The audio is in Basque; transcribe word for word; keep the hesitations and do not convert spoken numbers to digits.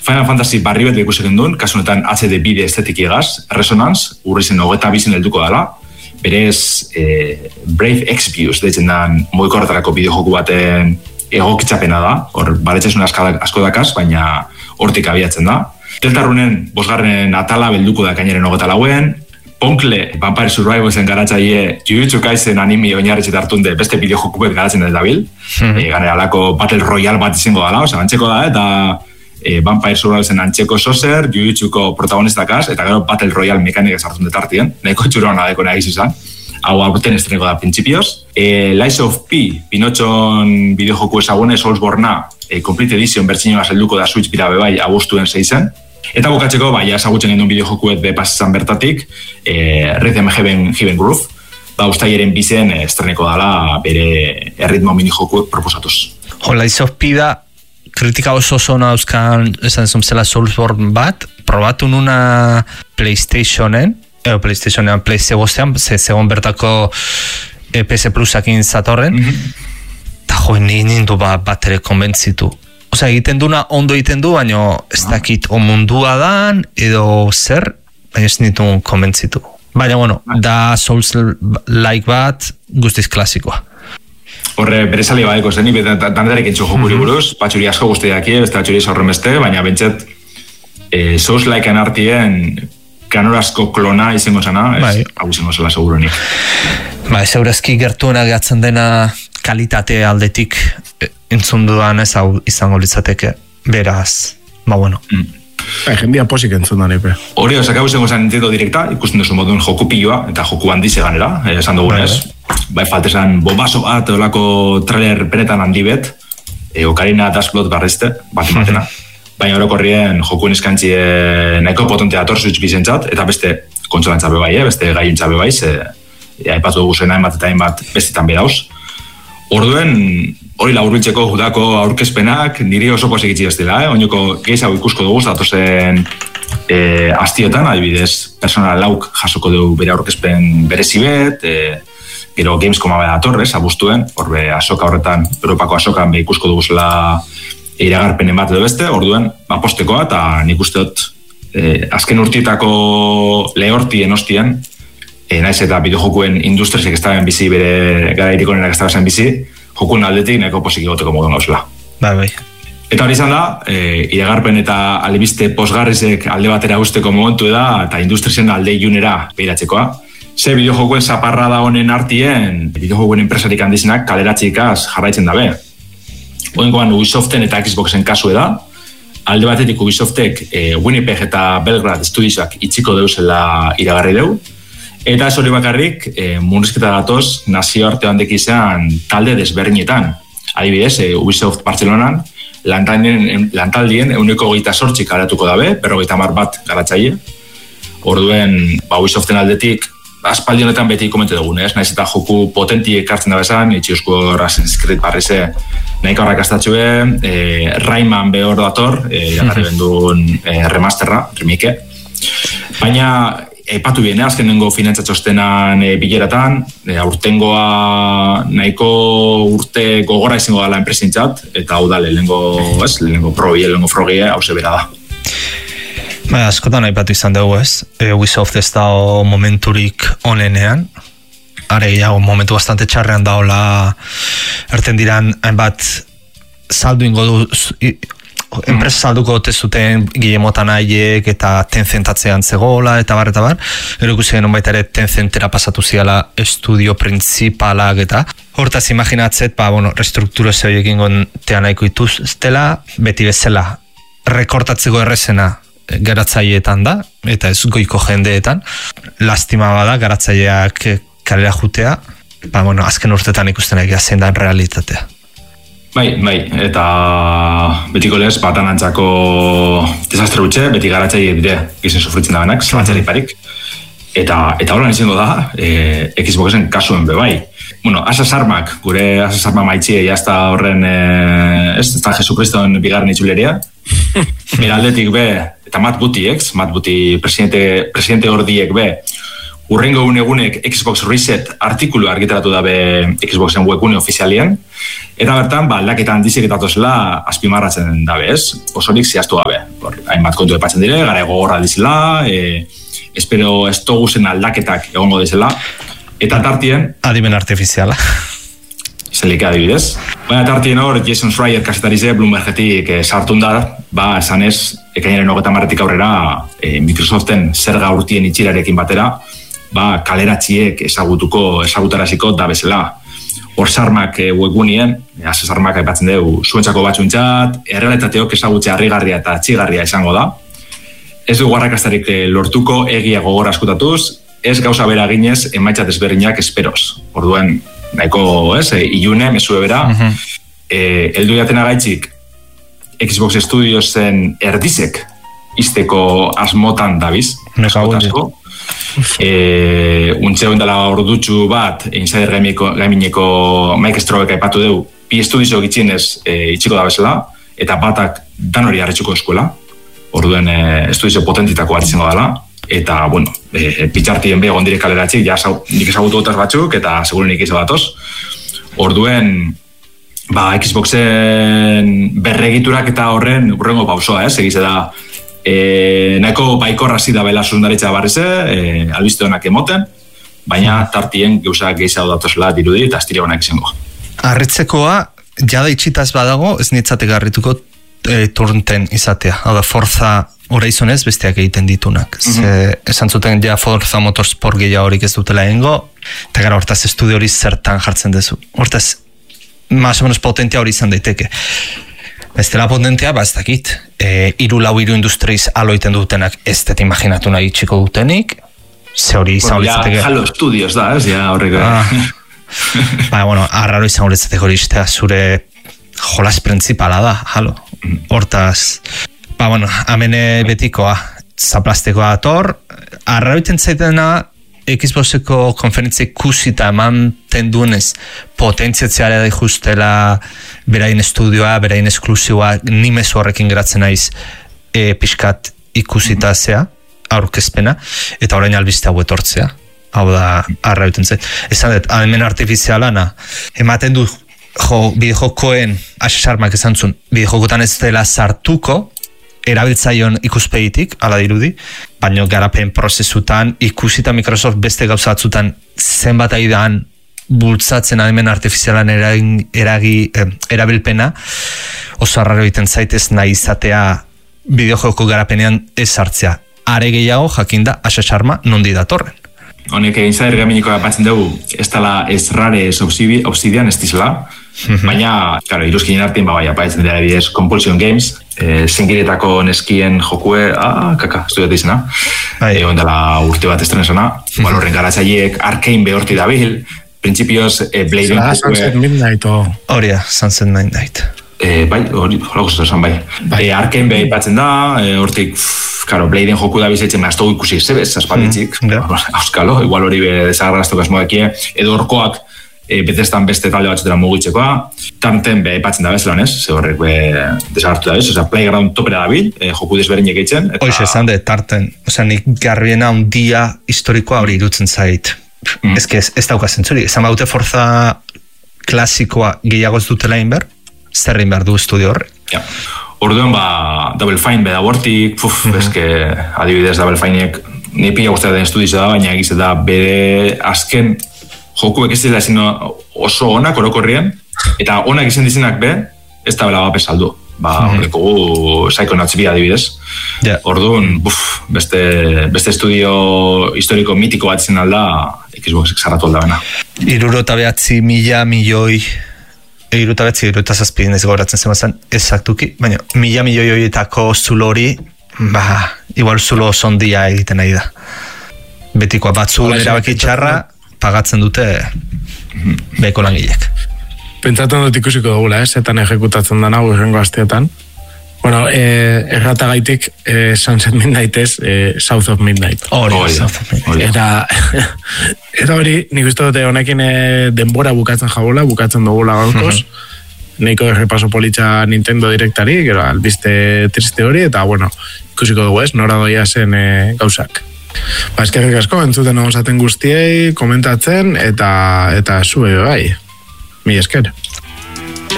Final Fantasy barri bet ikusi gendun, kasunetan H D bide estetiki egaz, Resonance, urri zen hogeta bizin helduko dela, berez e, Brave Exvius deitzen dan moikorretarako bideojoku baten egokitzapena da, hor baletxesun asko dakaz, baina hortik abiatzen da. Deltarunen bosgarren atala belduko da kainaren hogeta lauen, Ponkle, Vampire Survivalsen garatzaile Jujutsu Kaisen anime oinarritzet hartunde beste bideojoku bet garatzen da dabil. Mm-hmm. E, Gane alako Battle Royale bat izango dala, oza, antzeko da, eta e, Vampire Survivalsen antzeko sozer, Jujutsuko protagonistakaz, eta gero Battle Royale mekanikaz hartun detartien, nahiko txurona deko nahi izan. Hau aurten estreneko da principios. E, Lies of P, Pinotxon bideojoku ezagune, Soulsborne-a, e, Complete Edition bertzinioa zelduko da Switch bira bebai agustuen zeizen. Eta bukatzeko, bai, ezagutzen gendun bideojokuet bepasizan bertatik, e, Rhythm Heaven, Heaven Groove, ba, ustaileren bizen estreneko dala bere erritmo minijokuek proposatuz. Jo, Lies of P da, kritika oso zona euskan, esan zumzela Soulsborne bat, probatu nuna PlayStationen, edo PlayStationean, Play zegostean, ze zegoen bertako e, P S Plusakin zatorren, eta mm-hmm. jo, nindu ba, bat ere konbentzitu. Osa, egiten duna ondo egiten du, baina ez dakit o mundua dan, edo zer, baina ez nitu konbentzitu. Baina, bueno, da Souls-like bat guztiz klasikoa. Horre, bere sali badeko zen, danetarek entxo jokuri buruz, patxuri asko guztiak, beste patxuri horren beste, baina bentset e, Souls-likean artien kanorazko klona izango zena, ez, hau izango zela segurunik. Ba, ez eurazki gertuena gehatzen dena kalitate aldetik entzun dudan ez hau izango litzateke, beraz, ba bueno. Mm. Bai, jendia posik entzun da nipe. Hori, osakau izango zen Nintendo Directa, ikusten duzu moduen joku pilloa, eta joku handize ganera, esan dugunez. Bai, faltezan bombazo bat, olako trailer benetan handi bet, e, Ocarina Dashblot barrezte, bat ematena. Baina orokorrien jokuen eskantzie nahiko potentea dator Switch bizentzat, eta beste kontsolantza bebai, eh? Beste gaiuntza bebai, ze aipatu dugu zen hainbat eta hainbat bestetan berauz. Orduen, hori laburbiltzeko judako aurkezpenak niri oso posik itxi ez dela, eh? Oinoko gehiago ikusko dugu, datozen e, astiotan, adibidez, persona lauk jasoko dugu bere aurkezpen berezi bet, e, gero Gamescom abea datorrez, abuztuen, horbe asoka horretan, Europako asokan be ikusko dugu zela iragarpenen bat edo beste, orduen, apostekoa, eta nik uste dut, e, azken urtietako lehortien ostien, E, naiz eta bideojokuen industriasek ez daben bizi, bere gara irikonenak ez daben bizi, jokuen aldetik nahiko posik egoteko modun gauzela. Bai, bai. Eta hori izan da, e, iragarpen eta albiste posgarrizek alde batera usteko momentu da, eta industriasen alde ilunera behiratzekoa. Ze bideojokuen zaparra da honen artien, bideojokuen enpresarik handizenak kaleratxikaz jarraitzen dabe. Oengoan Ubisoften eta Xboxen kasue da, alde batetik Ubisoftek e, Winnipeg eta Belgrad Studiosak itxiko deuzela iragarri deu, eta ez hori bakarrik, e, murrizketa datoz nazioarte handek izan talde desberdinetan. Adibidez, e, Ubisoft Barcelonan, lantaldien, lantaldien euneko hogeita sortzik garatuko dabe, berrogeita hamar bat garatzaile. Orduen, ba, Ubisoften aldetik, aspaldi honetan beti komente dugun, ez? Naiz eta joku potenti ekartzen da bezan, itxiusko Assassin's Creed barrize nahiko horrakastatxue, e, Rayman behor dator, e, iragarri bendun e, remasterra, remake. Baina, epatu bien, eh? Azkenengo finantzatxostenan e, bileratan, e, aurtengoa nahiko urte gogora izango dala enpresintzat, eta hau da lehenengo, ez, lehenengo probi, lehenengo frogie, hau zebera da. Ba, askotan aipatu izan dugu, ez? E, Ubisoft ez da momenturik onenean, are gehiago, momentu bastante txarrean daola erten diran, hainbat saldu ingo du, enpresa salduko ote zuten Guillermo Tanaiek eta Tencentatzean zegoela eta bar eta bar. Gero ikusi genuen baita ere Tencentera pasatu ziala estudio principalak eta hortaz imaginatzet, ba, bueno, restrukturazio egin gontean nahiko ituztela, beti bezala rekortatzeko errezena garatzaileetan da, eta ez goiko jendeetan. Lastima bada garatzaileak kalera jutea, ba, bueno, azken urtetan ikusten egia zein da realitatea. Bai, bai, eta betiko lez, batan antzako desastre utxe, beti garatzaile dire gizen sufritzen da benak, zelantzari parik. Eta, eta horan izango da, e, Xboxen kasuen bebai. Bueno, Asas Armak, gure Asas Arma maitxie, jazta horren, e, ez, ez da Jesukriston bigarren itxuleria. Bera aldetik be, eta Matt Booty, ex, Matt Booty presidente, presidente ordiek be, urrengo egunek Xbox Reset artikulu argitaratu dabe Xboxen webgune ofizialian, eta bertan, ba, aldaketa handizek eta tozela azpimarratzen dabe, ez? Osorik zehaztu gabe. hainbat kontu epatzen dire, gara gogorra dizela, e, espero ez toguzen aldaketak egongo dizela, eta tartien... Adimen artifiziala. Zelike adibidez. Baina tartien hor, Jason Schreier kasetarize Bloombergetik e, sartun da, ba, esan ez, ekainaren hogeta marretik aurrera e, Microsoften zerga urtien itxirarekin batera, ba, kaleratziek ezagutuko, ezagutaraziko da bezala. Hor sarmak e, webgunien, azez sarmak aipatzen dugu, zuentzako batzuentzat, errealitateok ezagutze harrigarria eta txigarria izango da. Ez dugu arrakastarik e, lortuko egia gogor askutatuz, ez gauza bera ginez emaitzat ezberdinak esperoz. Orduen, nahiko, ez, e, ilune, mesue bera, uh-huh. e, eldu jatena gaitxik, Xbox Studiosen erdizek izteko asmotan dabiz, askotasko. E, untxe dela ordutxu bat, Insider Gamineko Mike Strobek aipatu dugu, bi estudizo gitxienez e, itxiko da bezala, eta batak dan hori harritxuko eskuela, orduen e, estudizo potentitako bat izango dela, eta, bueno, e, pitxartien beha gondirek kaleratxik, ja, nik ezagutu otaz batzuk, eta seguro nik izan datoz. Orduen, ba, Xboxen berregiturak eta horren urrengo pausoa, ez, egize da, e, nahiko baikorra zida bela zundaritza barrize, e, albiste honak emoten, baina tartien gauzak gehiago datozela dirudi eta astire honak izango. Arritzekoa, jada itxitaz badago, ez nitzatek garrituko e, turnten izatea, hau da, Forza Horizonez besteak egiten ditunak. Mm-hmm. Ze, esan zuten ja Forza Motorsport gehiago horik ez dutela egingo, eta gara hortaz estudio hori zertan jartzen dezu. Hortaz, más o menos potentia hori izan daiteke. Ez dela potentia, ba ez dakit. E, iru lau iru industriz aloiten dutenak ez dut imaginatu nahi txiko dutenik, ze hori izan hori izateke. Ja, Halo Studios da, ez, ja horreko. Ah. Ba, bueno, arraro izan hori izateko hori iztea zure jolas principala da, Halo. Hortaz... Ba, bueno, amene betikoa, zaplastekoa ator, arrabiten zaitena Xboxeko konferentzia ikusita eman tenduenez potentziatzea da justela berain estudioa, berain esklusioa, nimezu horrekin geratzen naiz e, pixkat ikusita zea, aurkezpena, eta orain albiste hau etortzea, hau da arrabiten zait. Esan dut, hemen artifizialana, ematen du jo, bideojokoen, asesarmak esan zuen, bideojokotan ez dela sartuko, erabiltzaion ikuspegitik, ala dirudi, baina garapen prozesutan ikusita Microsoft beste gauzatzutan zenbat aidan bultzatzen adimen artifizialan eragi, eragi, eh, erabilpena, oso arraro egiten zaitez nahi izatea bideojoko garapenean ez hartzea. Are gehiago jakinda asesarma nondi datorren. Honek egin zair gaminiko apatzen dugu, ez tala ez rare ez obsidian ez dizela, mm-hmm. baina, claro, iruzkinen artien, ba, bai, apatzen dira bidez Compulsion Games, e, zengiretako neskien jokue, ah, kaka, estudiat izena, egon dela urte bat estrenesana, mm-hmm. horren garatzaileek Arcane behorti dabil, prinsipioz e, Blade jokue... Sunset Midnight, o... Horia, Sunset Midnight. E, bai, hori, hori esan bai. bai. E, Arcane behi batzen da, e, hortik, karo, Bladeen joku da bizitzen, ma ez dugu ikusi zebez, aspalditzik, mm, yeah. auskalo, igual hori be desagarraztuko esmoekie, edo horkoak e, betestan beste talde batzutera mugitzekoa, tanten behi batzen da bezelan ez, ze horrek be desagartu da bez, oza, Playground topera da bil, e, joku desberdinek eitzen. Eta... Hoiz esan de, tarten, oza, nik garbiena un dia historikoa hori irutzen zait. Mm. Ez, ez, ez dauka zentzuri, esan baute Forza klasikoa gehiago ez dutela inber, zerrin behar du estudio horrek. Ja. Orduan, ba, Double Fine beda bortik, puf, mm-hmm. eske, adibidez Double Fineek ni pila guztia den estudizo da, baina egiz da bere azken jokuek ez dira ezin oso onak orokorrien, eta onak izan dizenak be, ez da bela bape saldu. Ba, horreko gu Psychonauts bi adibidez. Yeah. Orduan, buf, beste, beste estudio historiko mitiko bat izan alda, Xboxek zarratu alda bena. Iruro eta behatzi mila milioi Iruta betzi, iruta zazpidin ez gauratzen zemazan, ezaktuki, baina mila milioi horietako zulo hori, ba, igual zulo sondia egiten nahi da. Betikoa batzu erabaki txarra, pagatzen dute beheko langilek. Pentsatzen dut ikusiko dugula, ez, etan ejekutatzen dana, urrengo asteetan. Bueno, eh, errata gaitik eh, Sunset Midnight ez, eh, South of Midnight. Hori, oh, South of Midnight. Eta, eta hori, nik uste dute honekin eh, denbora bukatzen jabola, bukatzen dugula gaurkoz. Mm-hmm. Neiko errepaso politxa Nintendo Directari, gero albiste triste hori, eta bueno, ikusiko dugu ez, nora doia zen eh, gauzak. Ba, eskerrik asko, entzuten nagozaten guztiei, komentatzen, eta, eta zue bai. Mi esker.